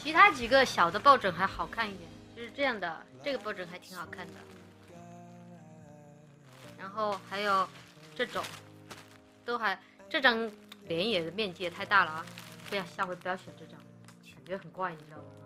其他几个小的抱枕还好看一点，就是这样的，这个抱枕还挺好看的。然后还有这种，都还这张脸也面积也太大了啊！下回不要选这张，感觉很怪，你知道吗？